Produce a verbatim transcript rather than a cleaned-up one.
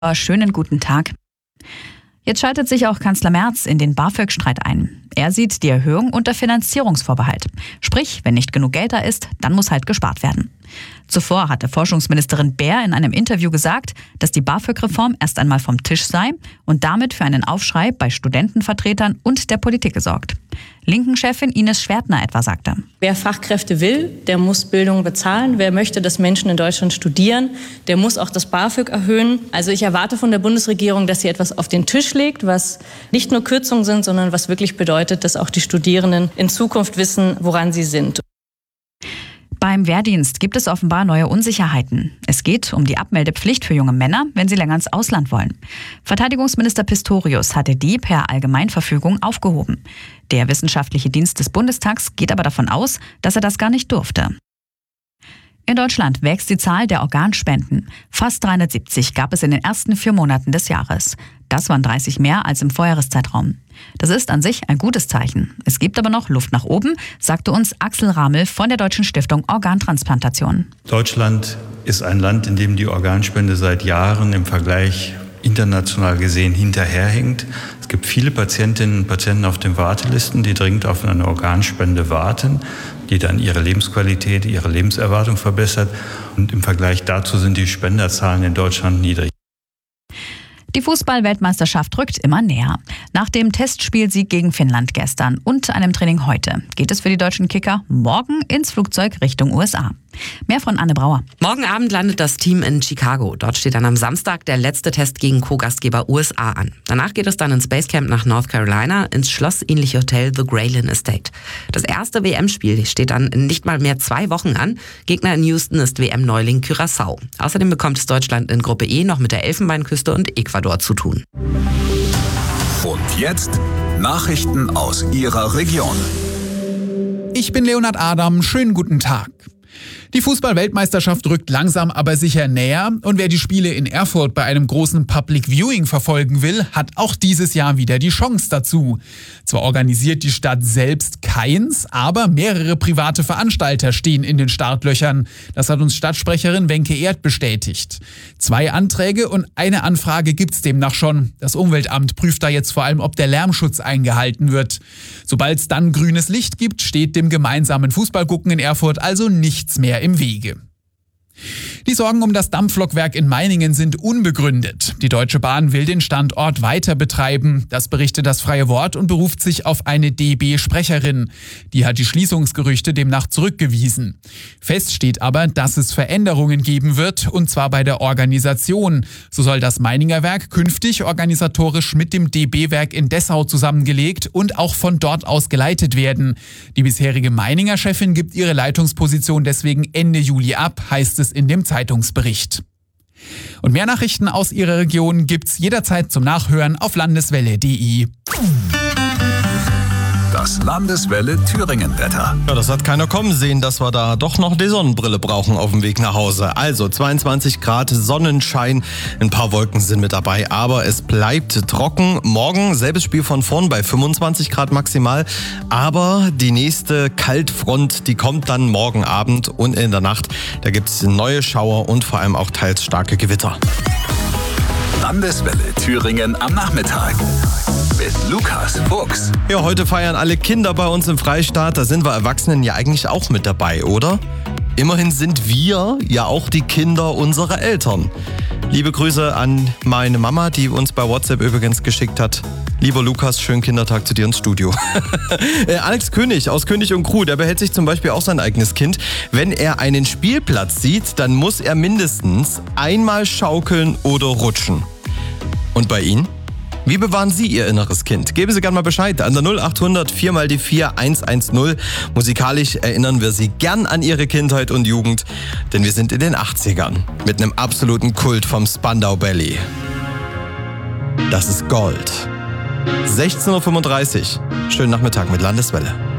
Schönen guten Tag. Jetzt schaltet sich auch Kanzler Merz in den BAföG-Streit ein. Er sieht die Erhöhung unter Finanzierungsvorbehalt. Sprich, wenn nicht genug Geld da ist, dann muss halt gespart werden. Zuvor hatte Forschungsministerin Baer in einem Interview gesagt, dass die BAföG-Reform erst einmal vom Tisch sei und damit für einen Aufschrei bei Studentenvertretern und der Politik gesorgt. Linken-Chefin Ines Schwertner etwa sagte: Wer Fachkräfte will, der muss Bildung bezahlen. Wer möchte, dass Menschen in Deutschland studieren, der muss auch das BAföG erhöhen. Also ich erwarte von der Bundesregierung, dass sie etwas auf den Tisch legt, was nicht nur Kürzungen sind, sondern was wirklich bedeutet, dass auch die Studierenden in Zukunft wissen, woran sie sind. Beim Wehrdienst gibt es offenbar neue Unsicherheiten. Es geht um die Abmeldepflicht für junge Männer, wenn sie länger ins Ausland wollen. Verteidigungsminister Pistorius hatte die per Allgemeinverfügung aufgehoben. Der Wissenschaftliche Dienst des Bundestags geht aber davon aus, dass er das gar nicht durfte. In Deutschland wächst die Zahl der Organspenden. Fast dreihundertsiebzig gab es in den ersten vier Monaten des Jahres. Das waren dreißig mehr als im Vorjahreszeitraum. Das ist an sich ein gutes Zeichen. Es gibt aber noch Luft nach oben, sagte uns Axel Ramel von der Deutschen Stiftung Organtransplantation. Deutschland ist ein Land, in dem die Organspende seit Jahren im Vergleich international gesehen hinterherhinkt. Es gibt viele Patientinnen und Patienten auf den Wartelisten, die dringend auf eine Organspende warten, die dann ihre Lebensqualität, ihre Lebenserwartung verbessert. Und im Vergleich dazu sind die Spenderzahlen in Deutschland niedrig. Die Fußball-Weltmeisterschaft rückt immer näher. Nach dem Testspielsieg gegen Finnland gestern und einem Training heute geht es für die deutschen Kicker morgen ins Flugzeug Richtung U S A. Mehr von Anne Brauer. Morgen Abend landet das Team in Chicago. Dort steht dann am Samstag der letzte Test gegen Co-Gastgeber U S A an. Danach geht es dann ins Basecamp nach North Carolina, ins schlossähnliche Hotel The Graylin Estate. Das erste W M-Spiel steht dann in nicht mal mehr zwei Wochen an. Gegner in Houston ist W M-Neuling Curaçao. Außerdem bekommt es Deutschland in Gruppe E noch mit der Elfenbeinküste und Ecuador zu tun. Und jetzt Nachrichten aus Ihrer Region. Ich bin Leonhard Adam, schönen guten Tag. Die Fußball-Weltmeisterschaft rückt langsam aber sicher näher und wer die Spiele in Erfurt bei einem großen Public Viewing verfolgen will, hat auch dieses Jahr wieder die Chance dazu. Zwar organisiert die Stadt selbst keins, aber mehrere private Veranstalter stehen in den Startlöchern. Das hat uns Stadtsprecherin Wenke Erd bestätigt. Zwei Anträge und eine Anfrage gibt's demnach schon. Das Umweltamt prüft da jetzt vor allem, ob der Lärmschutz eingehalten wird. Sobald es dann grünes Licht gibt, steht dem gemeinsamen Fußballgucken in Erfurt also nichts mehr im Wege. Die Sorgen um das Dampflokwerk in Meiningen sind unbegründet. Die Deutsche Bahn will den Standort weiter betreiben. Das berichtet das Freie Wort und beruft sich auf eine D B-Sprecherin. Die hat die Schließungsgerüchte demnach zurückgewiesen. Fest steht aber, dass es Veränderungen geben wird, und zwar bei der Organisation. So soll das Meininger Werk künftig organisatorisch mit dem D B-Werk in Dessau zusammengelegt und auch von dort aus geleitet werden. Die bisherige Meininger Chefin gibt ihre Leitungsposition deswegen Ende Juli ab, heißt es in dem Zeitungsbericht. Und mehr Nachrichten aus Ihrer Region gibt's jederzeit zum Nachhören auf landeswelle punkt de. Das Landeswelle Thüringen-Wetter. Ja, das hat keiner kommen sehen, dass wir da doch noch die Sonnenbrille brauchen auf dem Weg nach Hause. Also zweiundzwanzig Grad, Sonnenschein, ein paar Wolken sind mit dabei, aber es bleibt trocken. Morgen selbes Spiel von vorn bei fünfundzwanzig Grad maximal, aber die nächste Kaltfront, die kommt dann morgen Abend und in der Nacht. Da gibt es neue Schauer und vor allem auch teils starke Gewitter. Landeswelle Thüringen am Nachmittag mit Lukas Fuchs. Ja, heute feiern alle Kinder bei uns im Freistaat. Da sind wir Erwachsenen ja eigentlich auch mit dabei, oder? Immerhin sind wir ja auch die Kinder unserer Eltern. Liebe Grüße an meine Mama, die uns bei WhatsApp übrigens geschickt hat. Lieber Lukas, schönen Kindertag zu dir ins Studio. Alex König aus König und Crew, der behält sich zum Beispiel auch sein eigenes Kind. Wenn er einen Spielplatz sieht, dann muss er mindestens einmal schaukeln oder rutschen. Und bei Ihnen? Wie bewahren Sie Ihr inneres Kind? Geben Sie gerne mal Bescheid an der null acht hundert vier mal die vier eins eins null. Musikalisch erinnern wir Sie gern an Ihre Kindheit und Jugend, denn wir sind in den achtzigern mit einem absoluten Kult vom Spandau Ballet. Das ist Gold. sechzehn Uhr fünfunddreißig. Schönen Nachmittag mit Landeswelle.